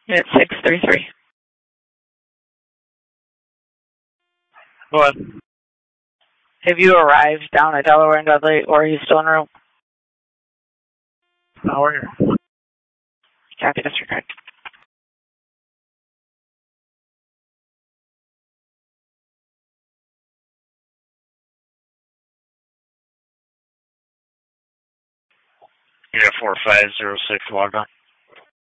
Unit 633. What? Have you arrived down at Delaware and Dudley, or are you still en route? No, we're here. Copy, disregard. Unit 4506, log on.